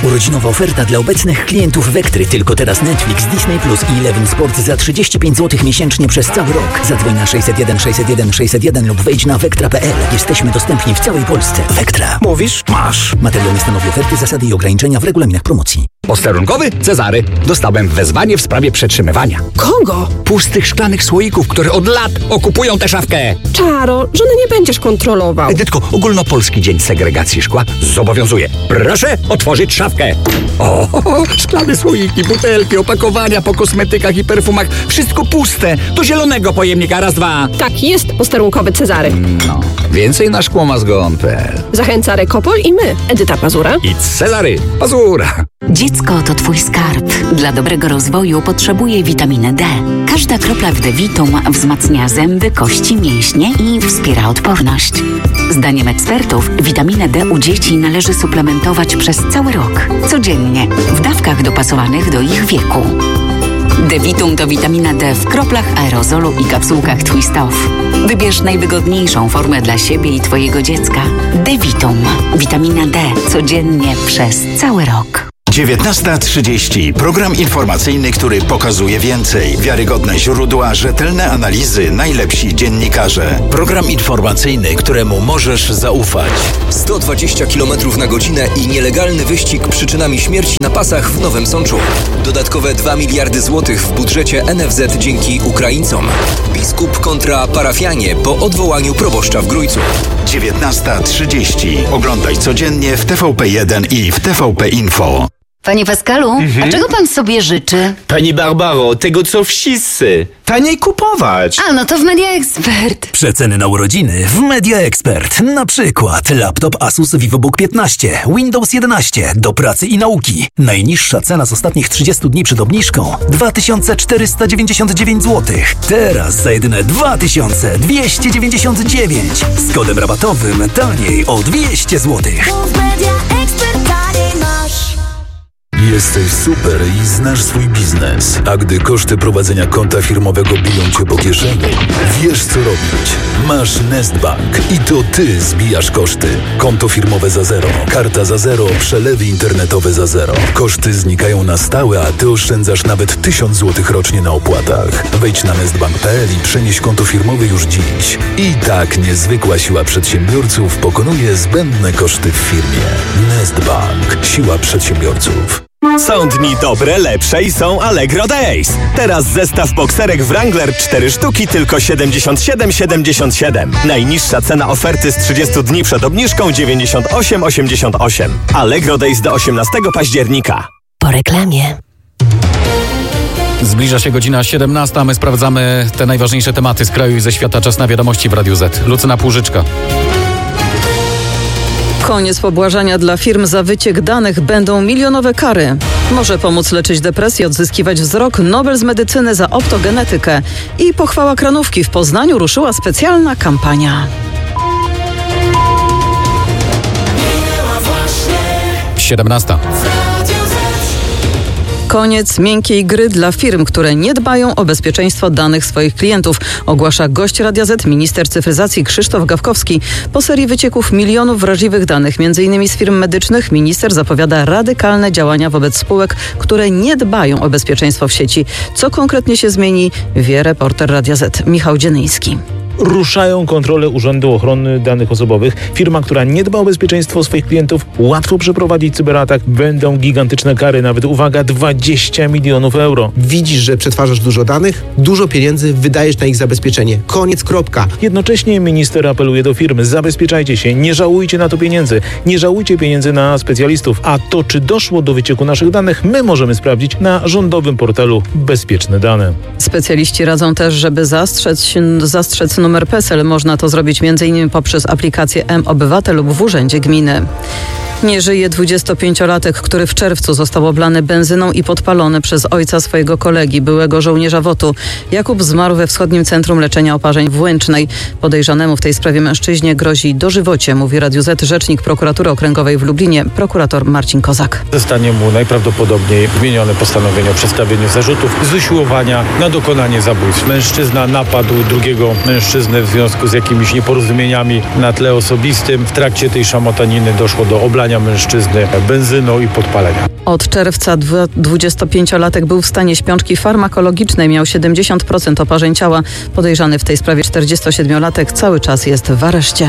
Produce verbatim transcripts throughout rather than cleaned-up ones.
Urodzinowa oferta dla obecnych klientów Vectry. Tylko teraz Netflix, Disney Plus i Eleven Sport za trzydzieści pięć złotych miesięcznie przez cały rok. Zadzwoń na sześćset jeden sześćset jeden sześćset jeden lub wejdź na vectra kropka p l. Jesteśmy dostępni w całej Polsce. Vectra. Mówisz? Masz. Materiał nie stanowi oferty, zasady i ograniczenia w regulaminach promocji. Posterunkowy Cezary. Dostałem wezwanie w sprawie przetrzymywania. Kogo? Pustych szklanych słoików, które od lat okupują tę szafkę. Czaro, żony nie będziesz kontrolował. Edytko, ogólnopolski dzień segregacji szkła zobowiązuje. Proszę otworzyć szafkę. O, szklane słoiki, butelki, opakowania po kosmetykach i perfumach. Wszystko puste. Do zielonego pojemnika. Raz, dwa. Tak jest, posterunkowy Cezary. No, więcej na szkłomazgon kropka p l. Zachęca Rekopol i my, Edyta Pazura I Cezary Pazura. Dziecko to twój skarb. Dla dobrego rozwoju potrzebuje witaminy D. Każda kropla w D-Vitum wzmacnia zęby, kości, mięśnie i wspiera odporność. Zdaniem ekspertów witaminę D u dzieci należy suplementować przez cały rok. Codziennie, w dawkach dopasowanych do ich wieku. D-Vitum to witamina D w kroplach, aerozolu i kapsułkach Twist Off. Wybierz najwygodniejszą formę dla siebie i twojego dziecka. D-Vitum. Witamina D. Codziennie przez cały rok. dziewiętnasta trzydzieści. Program informacyjny, który pokazuje więcej. Wiarygodne źródła, rzetelne analizy, najlepsi dziennikarze. Program informacyjny, któremu możesz zaufać. sto dwadzieścia kilometrów na godzinę i nielegalny wyścig przyczynami śmierci na pasach w Nowym Sączu. Dodatkowe dwa miliardy złotych w budżecie N F Z dzięki Ukraińcom. Biskup kontra parafianie po odwołaniu proboszcza w Grójcu. dziewiętnasta trzydzieści. Oglądaj codziennie w T V P jeden i w T V P Info. Panie Pascalu, mhm. a czego pan sobie życzy? Pani Barbaro, tego co wszyscy. Taniej kupować. A, no to w Media Expert. Przeceny na urodziny w Media Expert. Na przykład laptop Asus VivoBook piętnaście, Windows jedenaście, do pracy i nauki. Najniższa cena z ostatnich trzydziestu dni przed obniżką dwa tysiące czterysta dziewięćdziesiąt dziewięć złotych. Teraz za jedyne dwa tysiące dwieście dziewięćdziesiąt dziewięć. Z kodem rabatowym taniej o dwieście złotych. Jesteś super i znasz swój biznes, a gdy koszty prowadzenia konta firmowego biją cię po kieszeni, wiesz co robić. Masz Nestbank i to ty zbijasz koszty. Konto firmowe za zero, karta za zero, przelewy internetowe za zero. Koszty znikają na stałe, a ty oszczędzasz nawet tysiąc złotych rocznie na opłatach. Wejdź na nestbank kropka p l i przenieś konto firmowe już dziś. I tak niezwykła siła przedsiębiorców pokonuje zbędne koszty w firmie. Nestbank. Siła przedsiębiorców. Są dni dobre, lepsze i są Allegro Days. Teraz zestaw bokserek Wrangler cztery sztuki tylko siedemdziesiąt siedem siedemdziesiąt siedem. Najniższa cena oferty z trzydziestu dni przed obniżką dziewięćdziesiąt osiem osiemdziesiąt osiem. Allegro Days do osiemnastego października. Po reklamie. Zbliża się godzina siedemnasta, a my sprawdzamy te najważniejsze tematy z kraju i ze świata. Czas na wiadomości w Radiu Z. Lucyna Płużyczka. Koniec pobłażania dla firm za wyciek danych, będą milionowe kary. Może pomóc leczyć depresję, odzyskiwać wzrok, Nobel z medycyny za optogenetykę. I pochwała Kranówki. W Poznaniu ruszyła specjalna kampania. siedemnasta. Koniec miękkiej gry dla firm, które nie dbają o bezpieczeństwo danych swoich klientów, ogłasza gość Radia Z, minister cyfryzacji Krzysztof Gawkowski. Po serii wycieków milionów wrażliwych danych, między innymi z firm medycznych, minister zapowiada radykalne działania wobec spółek, które nie dbają o bezpieczeństwo w sieci. Co konkretnie się zmieni, wie reporter Radia Z Michał Dziennyński. Ruszają kontrole Urzędu Ochrony Danych Osobowych. Firma, która nie dba o bezpieczeństwo swoich klientów, łatwo przeprowadzić cyberatak. Będą gigantyczne kary, nawet, uwaga, dwadzieścia milionów euro. Widzisz, że przetwarzasz dużo danych, dużo pieniędzy wydajesz na ich zabezpieczenie. Koniec, kropka. Jednocześnie minister apeluje do firm: zabezpieczajcie się, nie żałujcie na to pieniędzy, nie żałujcie pieniędzy na specjalistów. A to, czy doszło do wycieku naszych danych, my możemy sprawdzić na rządowym portalu Bezpieczne Dane. Specjaliści radzą też, żeby zastrzec, zastrzec numer P E S E L. Można to zrobić m.in. poprzez aplikację M-Obywatel lub w urzędzie gminy. Nie żyje dwudziestopięciolatek, który w czerwcu został oblany benzyną i podpalony przez ojca swojego kolegi, byłego żołnierza wotu. Jakub zmarł we Wschodnim Centrum Leczenia Oparzeń w Łęcznej. Podejrzanemu w tej sprawie mężczyźnie grozi dożywocie, mówi Radiu Z rzecznik Prokuratury Okręgowej w Lublinie, prokurator Marcin Kozak. Zostanie mu najprawdopodobniej wymienione postanowienie o przedstawieniu zarzutów z usiłowania na dokonanie zabójstw. Mężczyzna napadł drugiego mężczyznę w związku z jakimiś nieporozumieniami na tle osobistym. W trakcie tej szamotaniny doszło do oblania zaparzenia mężczyzny benzyną i podpalenia. Od czerwca dwudziestopięciolatek był w stanie śpiączki farmakologicznej, miał siedemdziesiąt procent oparzeń ciała. Podejrzany w tej sprawie czterdziestosiedmiolatek cały czas jest w areszcie.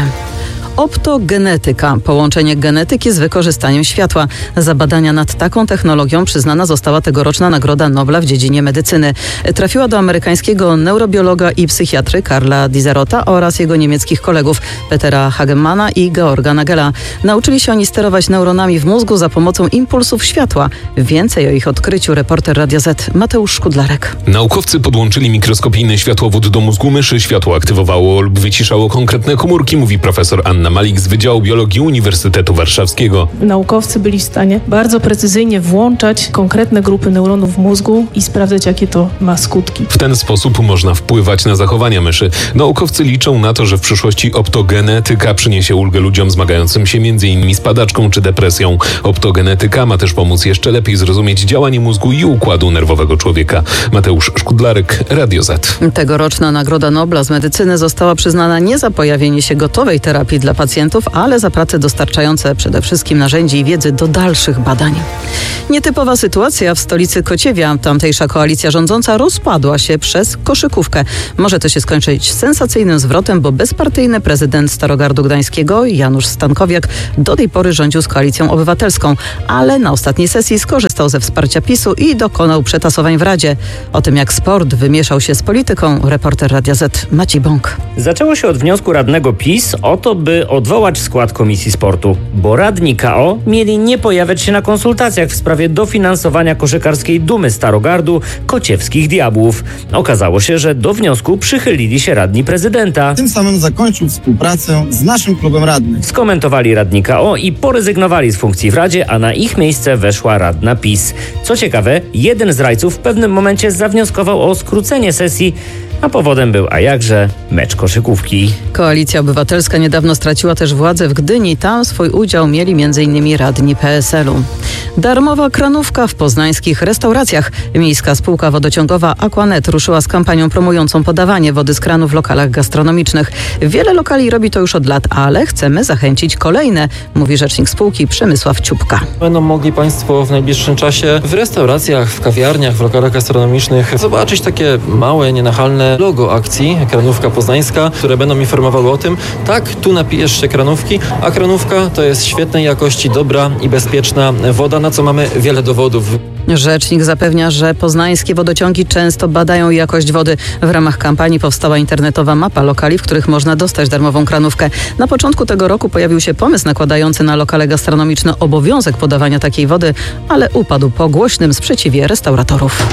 Optogenetyka. Połączenie genetyki z wykorzystaniem światła. Za badania nad taką technologią przyznana została tegoroczna Nagroda Nobla w dziedzinie medycyny. Trafiła do amerykańskiego neurobiologa i psychiatry Karla Dizerota oraz jego niemieckich kolegów Petera Hagemana i Georga Nagela. Nauczyli się oni sterować neuronami w mózgu za pomocą impulsów światła. Więcej o ich odkryciu reporter Radia Z Mateusz Szkudlarek. Naukowcy podłączyli mikroskopijny światłowód do mózgu myszy. Światło aktywowało lub wyciszało konkretne komórki, mówi profesor Anna Malik z Wydziału Biologii Uniwersytetu Warszawskiego. Naukowcy byli w stanie bardzo precyzyjnie włączać konkretne grupy neuronów w mózgu i sprawdzać, jakie to ma skutki. W ten sposób można wpływać na zachowania myszy. Naukowcy liczą na to, że w przyszłości optogenetyka przyniesie ulgę ludziom zmagającym się między innymi z padaczką czy depresją. Optogenetyka ma też pomóc jeszcze lepiej zrozumieć działanie mózgu i układu nerwowego człowieka. Mateusz Szkudlarek, Radio Z. Tegoroczna Nagroda Nobla z medycyny została przyznana nie za pojawienie się gotowej terapii dla pacjentów, ale za prace dostarczające przede wszystkim narzędzi i wiedzy do dalszych badań. Nietypowa sytuacja w stolicy Kociewia. Tamtejsza koalicja rządząca rozpadła się przez koszykówkę. Może to się skończyć sensacyjnym zwrotem, bo bezpartyjny prezydent Starogardu Gdańskiego Janusz Stankowiak do tej pory rządził z Koalicją Obywatelską, ale na ostatniej sesji skorzystał ze wsparcia PiSu i dokonał przetasowań w Radzie. O tym, jak sport wymieszał się z polityką, reporter Radia Z Maciej Bąk. Zaczęło się od wniosku radnego PiS o to, by odwołać skład Komisji Sportu, bo radni K O mieli nie pojawiać się na konsultacjach w sprawie dofinansowania koszykarskiej dumy Starogardu, Kociewskich Diabłów. Okazało się, że do wniosku przychylili się radni prezydenta. Tym samym zakończył współpracę z naszym klubem radnych. Skomentowali radni K O i porezygnowali z funkcji w Radzie, a na ich miejsce weszła radna PiS. Co ciekawe, jeden z rajców w pewnym momencie zawnioskował o skrócenie sesji, a powodem był, a jakże, mecz koszykówki. Koalicja Obywatelska niedawno straciła też władzę w Gdyni. Tam swój udział mieli między innymi radni P S L u. Darmowa kranówka w poznańskich restauracjach. Miejska spółka wodociągowa Aquanet ruszyła z kampanią promującą podawanie wody z kranu w lokalach gastronomicznych. Wiele lokali robi to już od lat, ale chcemy zachęcić kolejne, mówi rzecznik spółki Przemysław Ciupka. Będą mogli Państwo w najbliższym czasie w restauracjach, w kawiarniach, w lokalach gastronomicznych zobaczyć takie małe, nienachalne logo akcji Kranówka Poznańska, które będą informowały o tym, tak, tu napijesz się kranówki, a kranówka to jest świetnej jakości, dobra i bezpieczna woda, na co mamy wiele dowodów. Rzecznik zapewnia, że poznańskie wodociągi często badają jakość wody. W ramach kampanii powstała internetowa mapa lokali, w których można dostać darmową kranówkę. Na początku tego roku pojawił się pomysł nakładający na lokale gastronomiczne obowiązek podawania takiej wody, ale upadł po głośnym sprzeciwie restauratorów.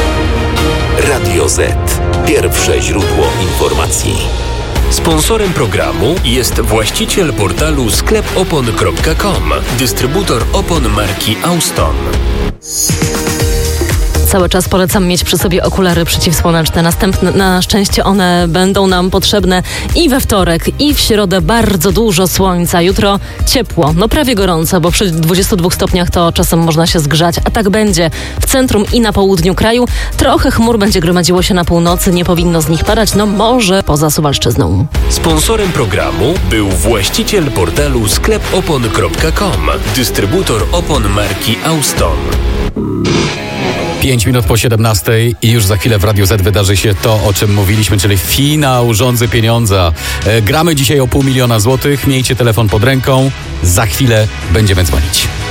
Radio Z. Pierwsze źródło informacji. Sponsorem programu jest właściciel portalu sklep opon kropka com, dystrybutor opon marki Auston. Cały czas polecam mieć przy sobie okulary przeciwsłoneczne. Następne, na szczęście one będą nam potrzebne i we wtorek, i w środę. Bardzo dużo słońca. Jutro ciepło, no prawie gorąco, bo przy dwudziestu dwóch stopniach to czasem można się zgrzać, a tak będzie w centrum i na południu kraju. Trochę chmur będzie gromadziło się na północy, nie powinno z nich padać, no może poza Suwalszczyzną. Sponsorem programu był właściciel portalu sklep opon kropka com, dystrybutor opon marki Auston. Pięć minut po siedemnastej i już za chwilę w Radiu Z wydarzy się to, o czym mówiliśmy, czyli finał Rządzy Pieniądza. E, gramy dzisiaj o pół miliona złotych. Miejcie telefon pod ręką. Za chwilę będziemy dzwonić.